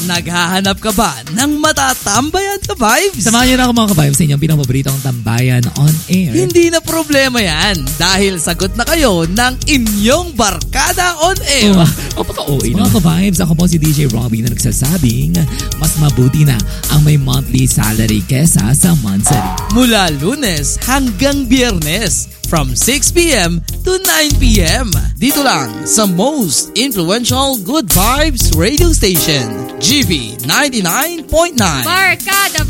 Naghahanap ka ba ng matatambayan ka vibes? Samahan niyo na ako mga ka-vibes sa inyong pinakapaboritong tambayan on air. Hindi na problema yan dahil sagot na kayo ng inyong barkada on air. Pagka-OA mga ka-vibes, ako po si DJ Robbie na nagsasabing mas mabuti na ang may monthly salary kesa sa monthly. Mula Lunes hanggang Biyernes from 6 p.m. to 9 p.m. Dito lang sa most influential Good Vibes radio station, GB 99.9. Barkada